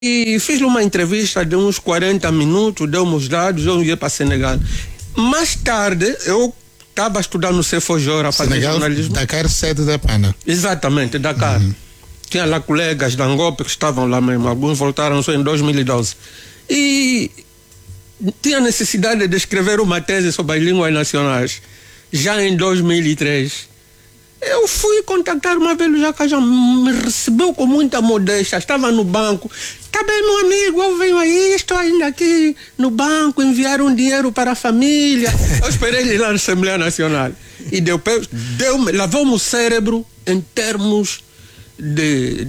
E fiz uma entrevista de uns 40 minutos, deu-me os dados, eu ia para Senegal. Mais tarde, eu estava estudando no Cefojora a fazer Senegal, jornalismo. Dakar, sede da PANA. Exatamente, Dakar. Tinha lá colegas da Angola que estavam lá mesmo, alguns voltaram só em 2012. E tinha necessidade de escrever uma tese sobre as línguas nacionais, já em 2003. Eu fui contactar uma vez o Jacajão, me recebeu com muita modéstia, estava no banco. Tá bem, meu amigo, eu venho aí, estou ainda aqui no banco, enviar um dinheiro para a família. Eu esperei ele lá na Assembleia Nacional. E lavou-me o cérebro em termos de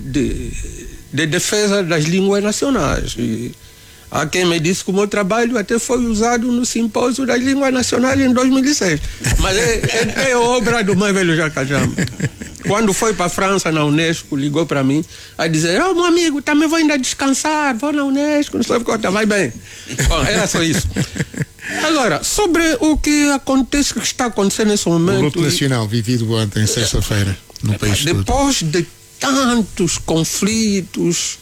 defesa das línguas nacionais. E há quem me disse que o meu trabalho até foi usado no simpósio das línguas nacionais em 2006. Mas é obra do mais velho Jacajama. Quando foi para a França, na Unesco, ligou para mim a dizer: meu amigo, também vou ainda descansar, vou na Unesco, não sei o que, vai bem. Bom, era só isso. Agora, sobre o que acontece, que está acontecendo nesse momento. O luto nacional vivido ontem, sexta-feira, no país todo. Depois de tantos conflitos,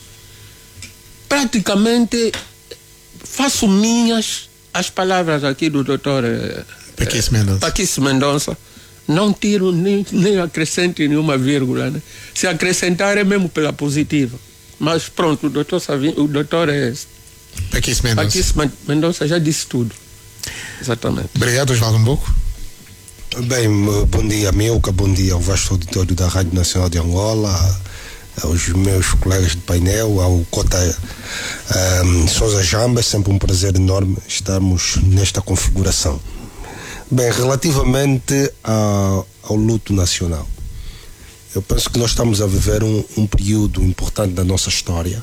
praticamente faço minhas as palavras aqui do doutor Paquice Mendonça. Não tiro nem acrescento nenhuma vírgula, né? Se acrescentar é mesmo pela positiva. Mas pronto, o doutor Paquice Mendonça já disse tudo. Exatamente. Obrigado, Osvaldo Mboco. Bem, bom dia, Milka, bom dia ao vasto auditório da Rádio Nacional de Angola, aos meus colegas de painel, ao Cota Sousa Jamba. É sempre um prazer enorme estarmos nesta configuração. Bem, relativamente ao luto nacional, eu penso que nós estamos a viver um período importante da nossa história,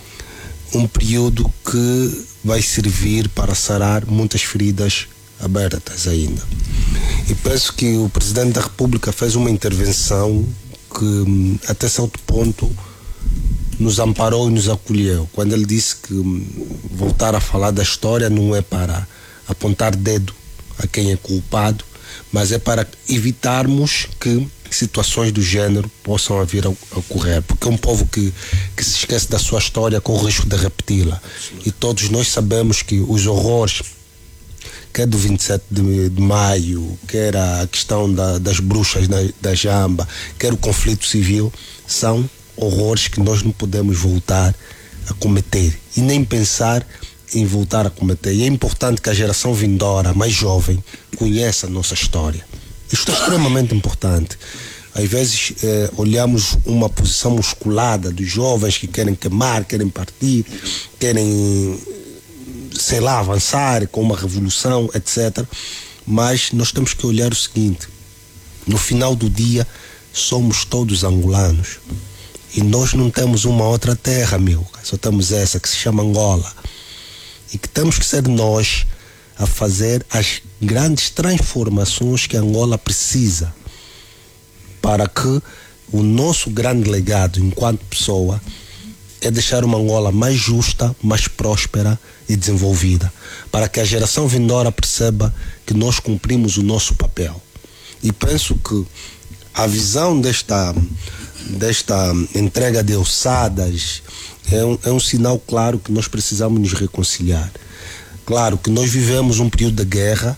um período que vai servir para sarar muitas feridas abertas ainda. E penso que o Presidente da República fez uma intervenção que até certo ponto nos amparou e nos acolheu, quando ele disse que voltar a falar da história não é para apontar dedo a quem é culpado, mas é para evitarmos que situações do género possam vir a ocorrer, porque é um povo que se esquece da sua história com o risco de repeti-la. E todos nós sabemos que os horrores, quer do 27 de maio, quer a questão das bruxas da Jamba, quer o conflito civil, são horrores que nós não podemos voltar a cometer e nem pensar em voltar a cometer. E é importante que a geração vindoura, mais jovem, conheça a nossa história. Isto é extremamente importante. Às vezes olhamos uma posição musculada dos jovens que querem queimar, querem partir, querem, sei lá, avançar com uma revolução, etc. Mas nós temos que olhar o seguinte: no final do dia somos todos angolanos e nós não temos uma outra terra, só temos essa que se chama Angola, e que temos que ser nós a fazer as grandes transformações que Angola precisa para que o nosso grande legado enquanto pessoa é deixar uma Angola mais justa, mais próspera e desenvolvida, para que a geração vindoura perceba que nós cumprimos o nosso papel. E penso que a visão desta entrega de ossadas é um sinal claro que nós precisamos nos reconciliar. Claro que nós vivemos um período de guerra,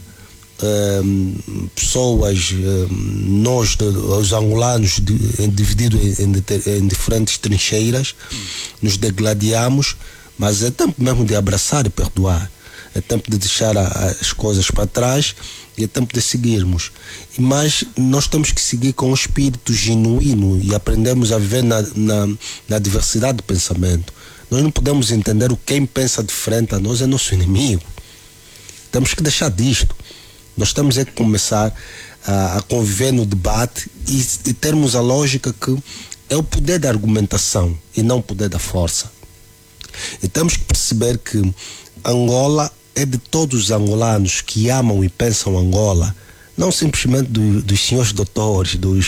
pessoas, nós, os angolanos, divididos em diferentes trincheiras, nos degladiamos, mas é tempo mesmo de abraçar e perdoar. É tempo de deixar as coisas para trás e é tempo de seguirmos. Mas nós temos que seguir com um espírito genuíno e aprendemos a viver na diversidade de pensamento. Nós não podemos entender o quem pensa diferente a nós é nosso inimigo. Temos que deixar disto. Nós temos que começar a conviver no debate e termos a lógica que é o poder da argumentação e não o poder da força. E temos que perceber que Angola é de todos os angolanos que amam e pensam Angola, não simplesmente dos senhores doutores, dos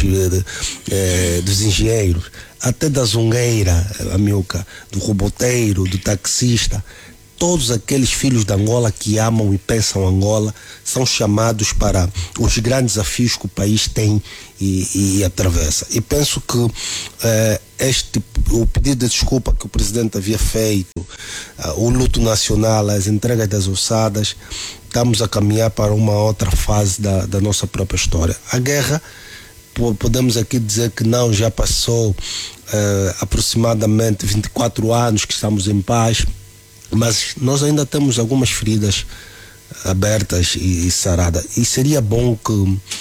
engenheiros, até da zungueira, Amilca, do roboteiro, do taxista. todos aqueles filhos de Angola que amam e pensam Angola são chamados para os grandes desafios que o país tem e atravessa. E penso que o pedido de desculpa que o presidente havia feito, o luto nacional, as entregas das ossadas, estamos a caminhar para uma outra fase da nossa própria história. A guerra, podemos aqui dizer que não, já passou aproximadamente 24 anos que estamos em paz, mas nós ainda temos algumas feridas abertas e saradas, e seria bom que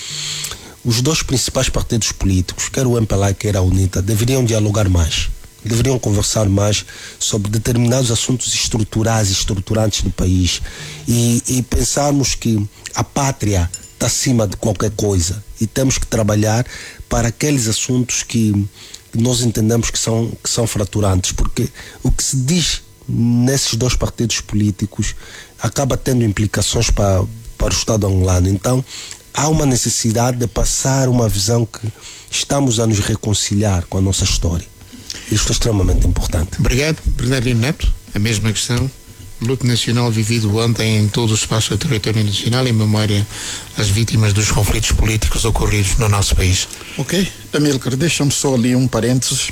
os dois principais partidos políticos, quer o MPLA quer a UNITA, deveriam dialogar mais, deveriam conversar mais sobre determinados assuntos estruturais e estruturantes do país, e pensarmos que a pátria está acima de qualquer coisa e temos que trabalhar para aqueles assuntos que nós entendemos que são fraturantes, porque o que se diz nesses dois partidos políticos acaba tendo implicações para o Estado angolano. Então há uma necessidade de passar uma visão que estamos a nos reconciliar com a nossa história. Isto é extremamente importante. Obrigado, Bernardino Neto. A mesma questão. Luto nacional vivido ontem em todo o espaço do território nacional em memória às vítimas dos conflitos políticos ocorridos no nosso país. Ok, Amílcar, deixa-me só ali um parênteses.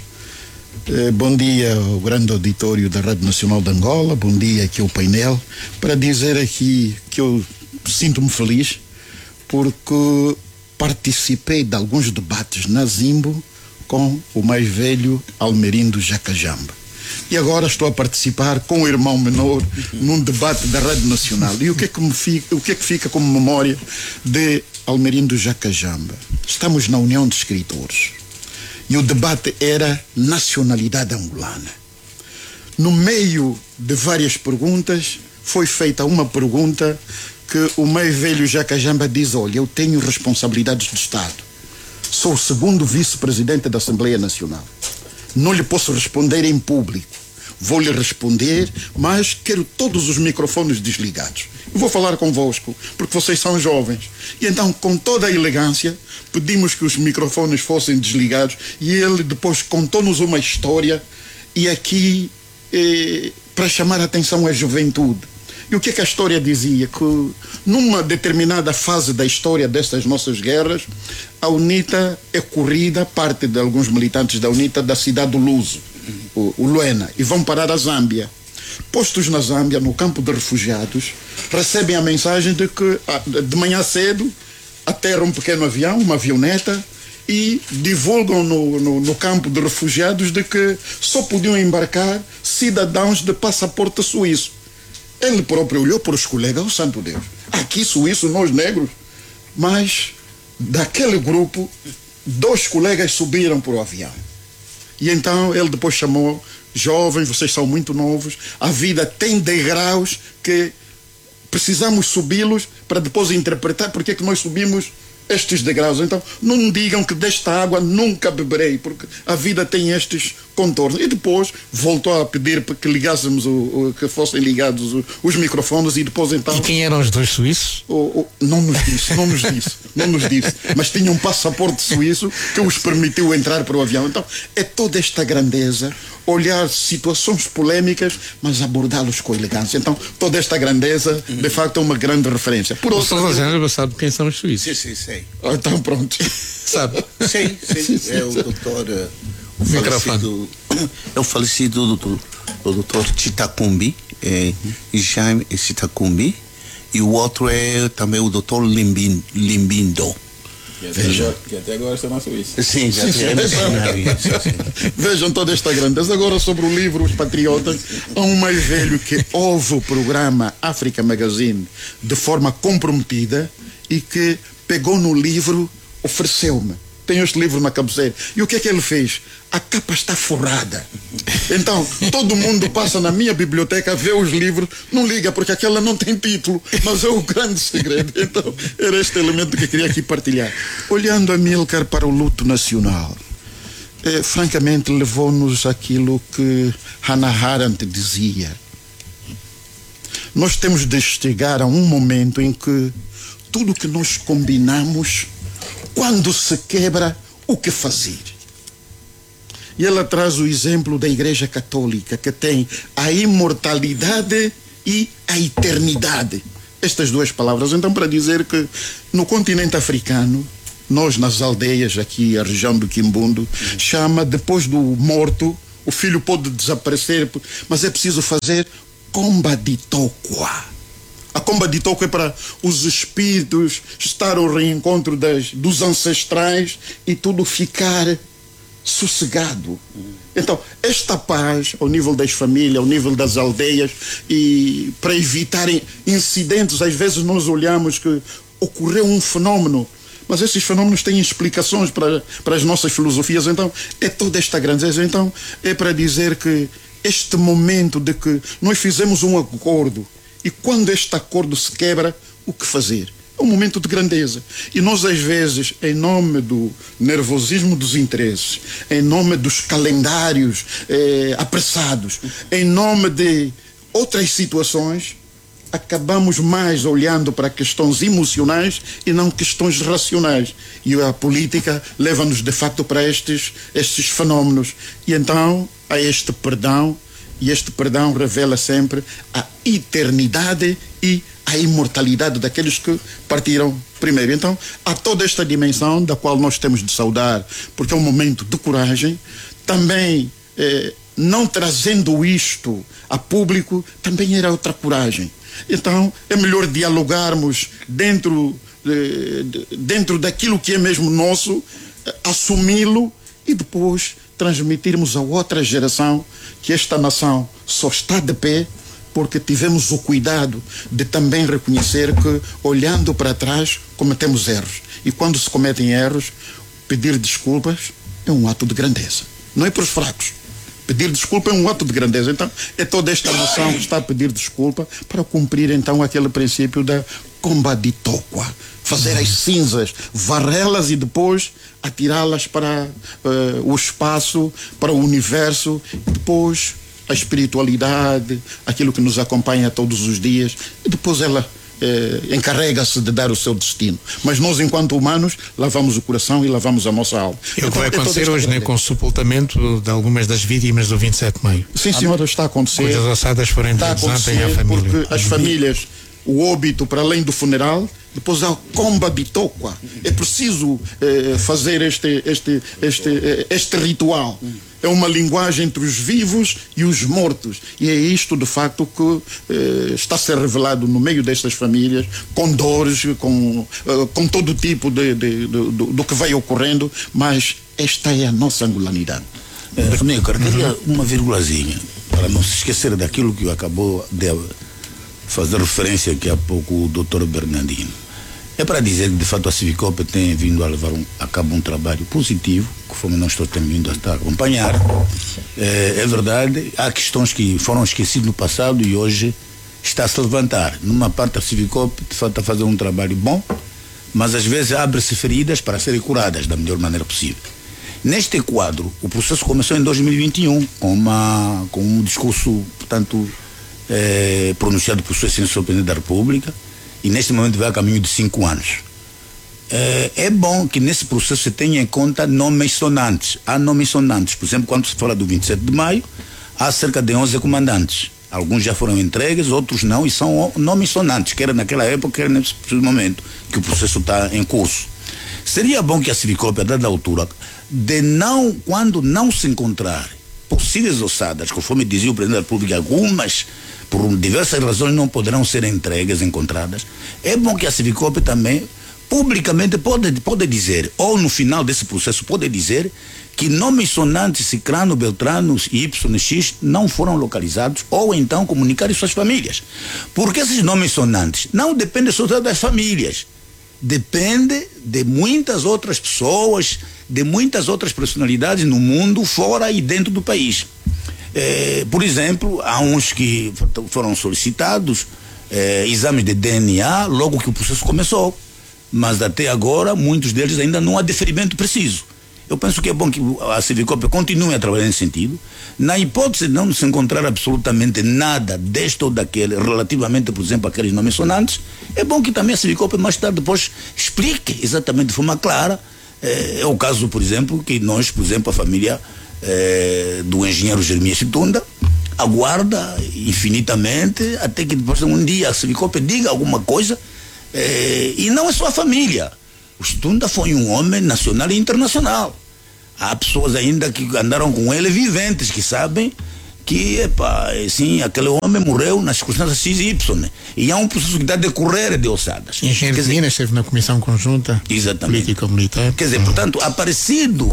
Bom dia ao grande auditório da Rádio Nacional de Angola, bom dia aqui ao painel, para dizer aqui que eu sinto-me feliz porque participei de alguns debates na Zimbo com o mais velho Almerindo Jacajamba. E agora estou a participar com o irmão menor num debate da Rádio Nacional. E o que é que fica como memória de Almerindo Jacajamba? Estamos na União de Escritores. E o debate era nacionalidade angolana. No meio de várias perguntas, foi feita uma pergunta que o mais velho Jacajamba diz: olha, eu tenho responsabilidades de Estado. Sou o segundo vice-presidente da Assembleia Nacional. Não lhe posso responder em público. Vou-lhe responder, mas quero todos os microfones desligados. Eu vou falar convosco, porque vocês são jovens. E então, com toda a elegância, pedimos que os microfones fossem desligados e ele depois contou-nos uma história, e aqui, para chamar a atenção à juventude. E o que é que a história dizia? Que numa determinada fase da história destas nossas guerras, a UNITA é corrida, parte de alguns militantes da UNITA, da cidade do Luso, o Luena, e vão parar a Zâmbia. Postos na Zâmbia, no campo de refugiados, recebem a mensagem de que de manhã cedo aterra um pequeno avião, uma avioneta, e divulgam no campo de refugiados de que só podiam embarcar cidadãos de passaporte suíço. Ele próprio olhou para os colegas: oh santo Deus, aqui suíço, nós negros. Mas daquele grupo, 2 colegas subiram para o avião. E então ele depois chamou: jovens, vocês são muito novos, a vida tem degraus que precisamos subi-los para depois interpretar porque é que nós subimos estes degraus. Então não digam que desta água nunca beberei, porque a vida tem estes contornos. E depois voltou a pedir para que ligássemos que fossem ligados os microfones, e depois então... E quem eram os 2 suíços? Não nos disse, mas tinha um passaporte suíço que os permitiu entrar para o avião. Então é toda esta grandeza, olhar situações polémicas, mas abordá-los com elegância. Então toda esta grandeza, de facto, é uma grande referência. Por outro lado, sabe quem são os suíços? Sim, sei. Então pronto. Sabe? Sim. É o doutor... o falecido doutor Chitacumbi, Jaime Chitacumbi, e o outro é também o doutor Limbindo. Que até agora está na Suíça. Sim. Vejam toda esta grandeza. Agora sobre o livro Os Patriotas, há um mais velho que ouve o programa Africa Magazine de forma comprometida e que pegou no livro, ofereceu-me. Tenho este livro na cabeceira. E o que é que ele fez? A capa está forrada. Então, todo mundo passa na minha biblioteca, vê os livros, não liga, porque aquela não tem título, mas é o grande segredo. Então, era este elemento que eu queria aqui partilhar. Olhando, Amílcar, para o luto nacional, francamente, levou-nos aquilo que Hannah Arendt dizia. Nós temos de chegar a um momento em que tudo que nós combinamos, quando se quebra, o que fazer? E ela traz o exemplo da Igreja Católica, que tem a imortalidade e a eternidade. Estas duas palavras, então, para dizer que no continente africano, nós nas aldeias aqui, a região do Quimbundo, chama depois do morto, o filho pode desaparecer, mas é preciso fazer comba de tokwa. A comba de tokwa é para os espíritos estar ao reencontro dos ancestrais e tudo ficar sossegado. Então, esta paz ao nível das famílias, ao nível das aldeias, e para evitarem incidentes, às vezes nós olhamos que ocorreu um fenômeno, mas esses fenômenos têm explicações para as nossas filosofias. Então, é toda esta grandeza. Então, é para dizer que este momento de que nós fizemos um acordo, e quando este acordo se quebra, o que fazer? É um momento de grandeza. E nós, às vezes, em nome do nervosismo dos interesses, em nome dos calendários apressados, em nome de outras situações, acabamos mais olhando para questões emocionais e não questões racionais. E a política leva-nos, de facto, para estes fenómenos. E então, há este perdão, e este perdão revela sempre a eternidade e a imortalidade daqueles que partiram primeiro. Então, há toda esta dimensão da qual nós temos de saudar, porque é um momento de coragem. Também, não trazendo isto a público, também era outra coragem. Então, é melhor dialogarmos dentro daquilo que é mesmo nosso, assumi-lo e depois transmitirmos a outra geração que esta nação só está de pé porque tivemos o cuidado de também reconhecer que, olhando para trás, cometemos erros. E quando se cometem erros, pedir desculpas é um ato de grandeza. Não é para os fracos. Pedir desculpa é um ato de grandeza. Então, é toda esta nação que está a pedir desculpa para cumprir, então, aquele princípio da comba de tokwa. Fazer as cinzas, varrê-las e depois atirá-las para o espaço, para o universo, e depois a espiritualidade, aquilo que nos acompanha todos os dias, e depois ela encarrega-se de dar o seu destino. Mas nós, enquanto humanos, lavamos o coração e lavamos a nossa alma. É o que vai acontecer hoje, né, com o sepultamento de algumas das vítimas do 27 de maio. Sim, senhora, está a acontecer. Cujas ossadas forem entregues ontem à família. Porque as famílias, o óbito, para além do funeral, depois há a comba de tokwa. É preciso fazer este ritual. É uma linguagem entre os vivos e os mortos. E é isto, de facto, que está a ser revelado no meio destas famílias, com dores, com todo tipo do que vai ocorrendo, mas esta é a nossa angolaridade. Amílcar, queria uma vírgulazinha, para não se esquecer daquilo que acabou de fazer referência aqui há pouco o Dr. Bernardino. É para dizer que, de fato, a Civicop tem vindo a levar a cabo um trabalho positivo, conforme nós todos temos vindo a estar a acompanhar. É verdade, há questões que foram esquecidas no passado e hoje está a se levantar. Numa parte, a Civicop, de fato, está a fazer um trabalho bom, mas às vezes abre-se feridas para serem curadas da melhor maneira possível. Neste quadro, o processo começou em 2021, com um discurso, portanto, pronunciado por Sua Excelência o Presidente da República, e neste momento vai a caminho de 5 anos. É bom que nesse processo se tenha em conta nomes sonantes. Há nomes sonantes. Por exemplo, quando se fala do 27 de maio, há cerca de 11 comandantes. Alguns já foram entregues, outros não, e são nomes sonantes, quer naquela época, quer nesse momento, que o processo está em curso. Seria bom que a Civicop, a dada altura, quando não se encontrar possíveis ossadas, conforme dizia o Presidente da República, algumas por diversas razões não poderão ser entregues, encontradas. É bom que a Civicop também publicamente pode dizer, ou no final desse processo pode dizer, que nomes sonantes Cicrano, Beltrano e YX não foram localizados, ou então comunicar isso às famílias. Porque esses nomes sonantes não dependem só das famílias, depende de muitas outras pessoas, de muitas outras personalidades no mundo, fora e dentro do país. Por exemplo, há uns que foram solicitados exames de DNA logo que o processo começou, mas até agora muitos deles ainda não há deferimento preciso. Eu penso que é bom que a Civicop continue a trabalhar nesse sentido. Na hipótese de não se encontrar absolutamente nada deste ou daquele, relativamente, por exemplo, àqueles nomes sonantes, é bom que também a Civicop mais tarde depois explique exatamente de forma clara. É o caso, por exemplo, que nós, por exemplo, a família do engenheiro Jeremias Chitunda, aguarda infinitamente até que depois um dia a Civicope diga alguma coisa, e não é só a família. O Chitunda foi um homem nacional e internacional. Há pessoas ainda que andaram com ele viventes, que sabem que, sim, aquele homem morreu nas circunstâncias XY. E há um processo que está a decorrer de Ossadas. Engenheiro de Minas esteve na Comissão Conjunta Político-Militar. Quer dizer, portanto, aparecendo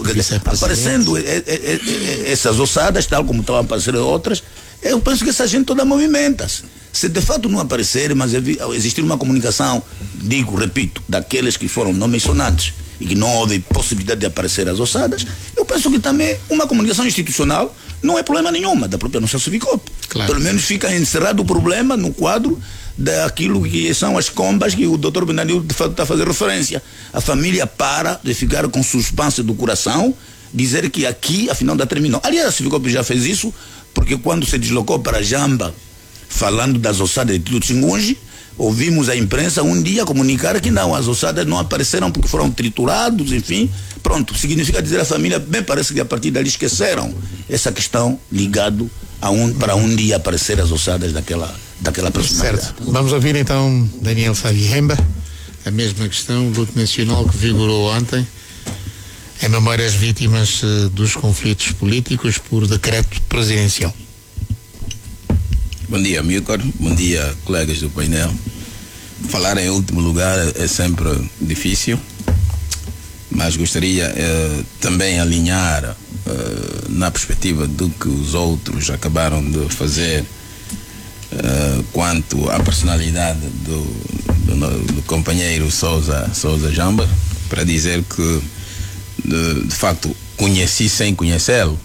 essas Ossadas, tal como estão a aparecer outras, eu penso que essa gente toda movimenta-se. Se de fato não aparecer, mas existir uma comunicação, repito, daqueles que foram não mencionados e que não houve possibilidade de aparecer as Ossadas, eu penso que também uma comunicação institucional não é problema nenhuma da própria nossa Civicope. Claro. Pelo menos fica encerrado o problema no quadro daquilo que são as combas que o Dr. Bernardino de fato está a fazer referência. A família para de ficar com suspense do coração, dizer que aqui afinal da terminou. Aliás, a Civicope já fez isso, porque quando se deslocou para Jamba, falando das Ossadas de Tito Tsingunji, ouvimos a imprensa um dia comunicar que não, as Ossadas não apareceram porque foram triturados, enfim, pronto, significa dizer a família, bem parece que a partir dali esqueceram essa questão ligado para um dia aparecer as Ossadas daquela personalidade. Certo. Vamos ouvir então Daniel Savihemba, a mesma questão, luto nacional que vigorou ontem, em memória às vítimas dos conflitos políticos por decreto presidencial. Bom dia, Amílcar. Bom dia, colegas do painel. Falar em último lugar é sempre difícil, mas gostaria também alinhar na perspectiva do que os outros acabaram de fazer quanto à personalidade do companheiro Sousa Jamba, para dizer que de facto conheci sem conhecê-lo.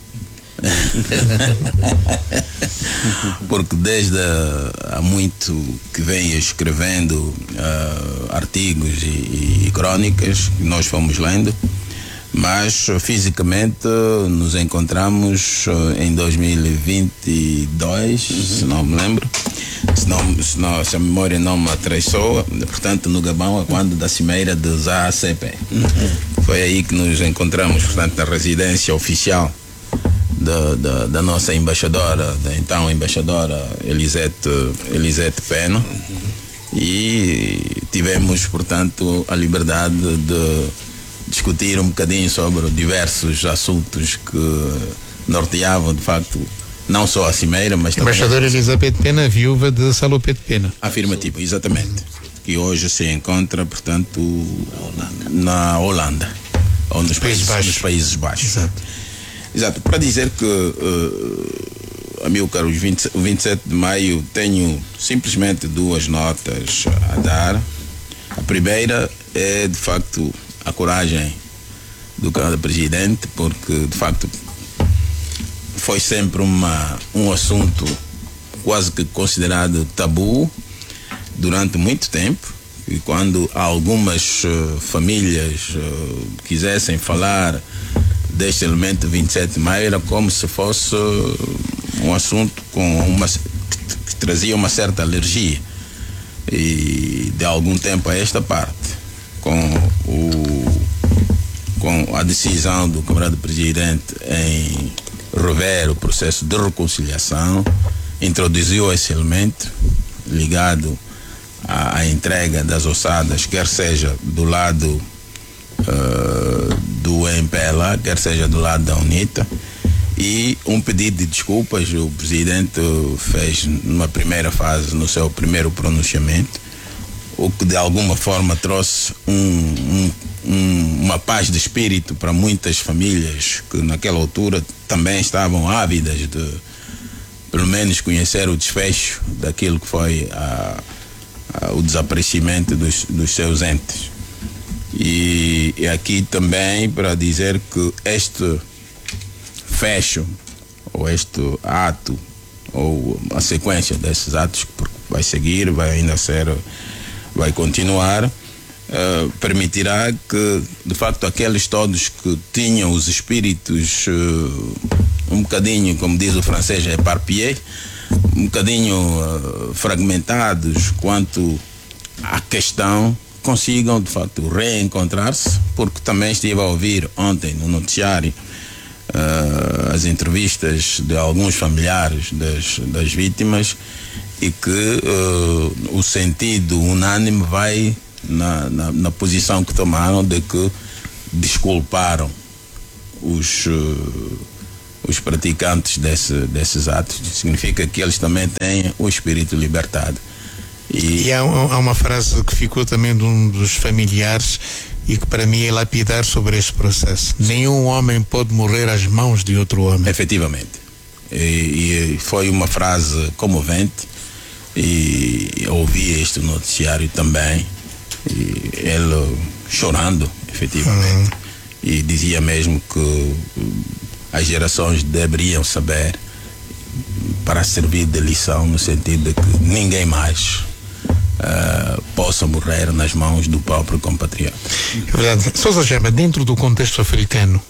Porque desde há muito que venho escrevendo artigos e crónicas que nós fomos lendo, mas fisicamente nos encontramos em 2022, se não me lembro, se a memória não me atraiçoa, portanto no Gabão, quando da cimeira dos ACP. Foi aí que nos encontramos, portanto, na residência oficial da nossa embaixadora, da então embaixadora Elisete Pena, e tivemos, portanto, a liberdade de discutir um bocadinho sobre diversos assuntos que norteavam, de facto, não só a cimeira, mas também... Embaixadora Elisete Pena, viúva de Salopete Pena. Afirmativo, exatamente. Que hoje se encontra, portanto, na Holanda, ou nos Países Baixos. Exato, para dizer que, Amílcar, o 27 de maio tenho simplesmente duas notas a dar. A primeira é, de facto, a coragem do candidato presidente, porque, de facto, foi sempre um assunto quase que considerado tabu durante muito tempo, e quando algumas famílias quisessem falar deste elemento 27 de maio, era como se fosse um assunto que trazia uma certa alergia. E de algum tempo a esta parte, com a decisão do camarada presidente em rever o processo de reconciliação, introduziu esse elemento ligado à entrega das ossadas, quer seja do lado do MPLA, quer seja do lado da UNITA, e um pedido de desculpas o presidente fez numa primeira fase, no seu primeiro pronunciamento, o que de alguma forma trouxe uma paz de espírito para muitas famílias que naquela altura também estavam ávidas de pelo menos conhecer o desfecho daquilo que foi o desaparecimento dos seus entes. E aqui também para dizer que este fecho, ou este ato, ou a sequência desses atos que vai seguir, vai continuar, permitirá que, de facto, aqueles todos que tinham os espíritos um bocadinho, como diz o francês, éparpillés, um bocadinho fragmentados quanto à questão, consigam de facto reencontrar-se, porque também estive a ouvir ontem no noticiário as entrevistas de alguns familiares das vítimas e que o sentido unânime vai na posição que tomaram de que desculparam os praticantes desses atos. Significa que eles também têm o espírito libertado. E há uma frase que ficou também de um dos familiares e que para mim é lapidar sobre este processo: nenhum homem pode morrer às mãos de outro homem. Efetivamente. E foi uma frase comovente, e eu ouvi este noticiário também, e ele chorando, efetivamente, e dizia mesmo que as gerações deveriam saber, para servir de lição, no sentido de que ninguém mais possa morrer nas mãos do próprio compatriota. É verdade. Sousa Jamba, dentro do contexto africano,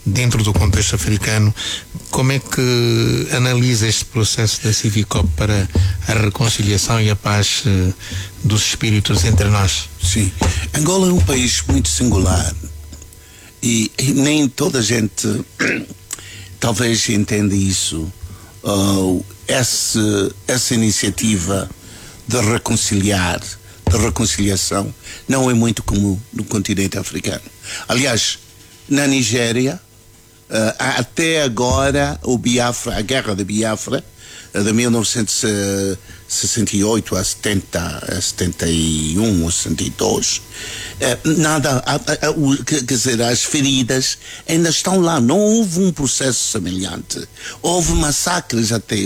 como é que analisa este processo da Civicop para a reconciliação e a paz dos espíritos entre nós? Sim, Angola é um país muito singular e nem toda a gente talvez entenda isso. Essa iniciativa de reconciliação não é muito comum no continente africano. Aliás, na Nigéria, até agora a guerra de Biafra, de 1968 a 71 ou 72, nada, quer dizer, as feridas ainda estão lá. Não houve um processo semelhante. Houve massacres até,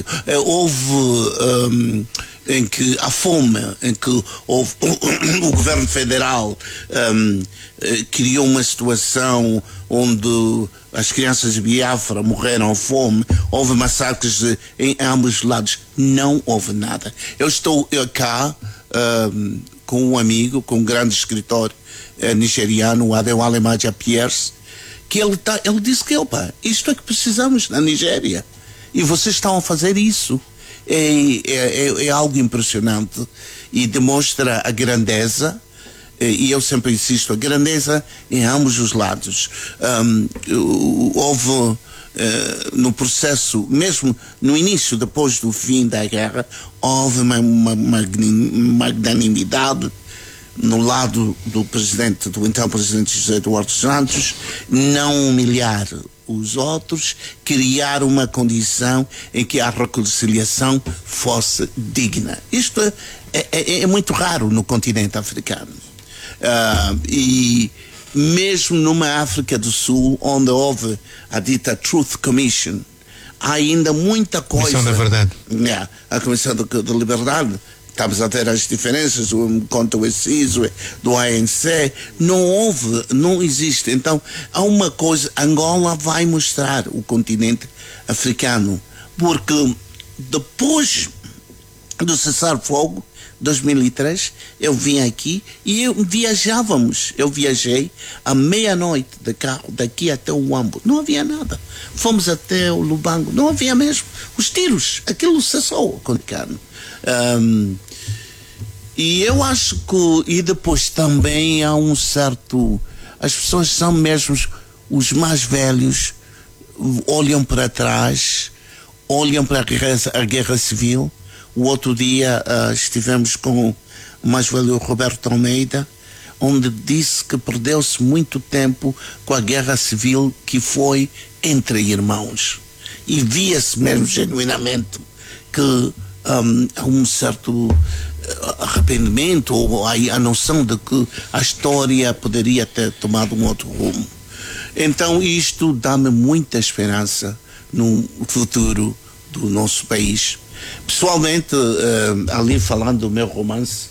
houve em que a fome, em que houve, o governo federal criou uma situação onde as crianças de Biafra morreram à fome, houve massacres em ambos os lados. Não houve nada. Eu estou cá com um amigo, com um grande escritor nigeriano, o Adewale Maja Pierce, que ele disse que, isto é que precisamos na Nigéria. E vocês estão a fazer isso. É algo impressionante e demonstra a grandeza, e eu sempre insisto, a grandeza em ambos os lados. Houve no processo, mesmo no início, depois do fim da guerra, houve uma magnanimidade no lado do então presidente José Eduardo Santos, não humilhar os outros, criar uma condição em que a reconciliação fosse digna. Isto é muito raro no continente africano. E mesmo numa África do Sul, onde houve a dita Truth Commission, há ainda muita coisa. Comissão da Verdade. A Comissão da Liberdade. Estamos a ter as diferenças quanto ao CISO, do ANC. Não existe. Então, há uma coisa, Angola vai mostrar o continente africano, porque depois do cessar-fogo, 2003, eu vim aqui e eu viajei à meia-noite de carro daqui até o Uambo. Não havia nada. Fomos até o Lubango, não havia mesmo. Os tiros, aquilo cessou. E eu acho que, e depois também há um certo, as pessoas são mesmo, os mais velhos olham para trás, olham para a guerra civil. O outro dia estivemos com o mais velho Roberto Almeida, onde disse que perdeu-se muito tempo com a guerra civil que foi entre irmãos, e via-se mesmo genuinamente que há um certo arrependimento, ou a noção de que a história poderia ter tomado um outro rumo. Então isto dá-me muita esperança no futuro do nosso país. Pessoalmente, ali falando do meu romance,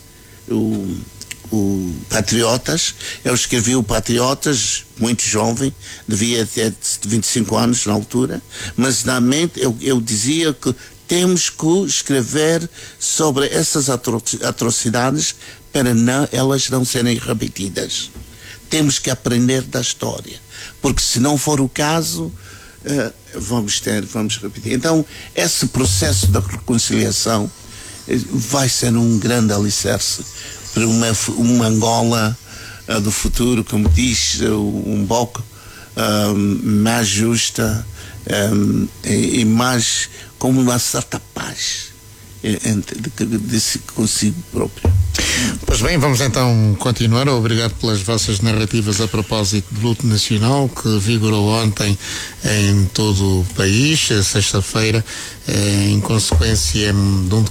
o Patriotas, eu escrevi o Patriotas muito jovem, devia ter 25 anos na altura, mas na mente eu dizia que temos que escrever sobre essas atrocidades para elas não serem repetidas. Temos que aprender da história, porque se não for o caso, vamos repetir. Então, esse processo da reconciliação vai ser um grande alicerce para uma Angola do futuro, como diz um pouco, mais justa, e mais como uma certa paz de si consigo próprio. Pois bem, vamos então continuar. Obrigado pelas vossas narrativas a propósito do luto nacional que vigorou ontem em todo o país, sexta-feira, em consequência de um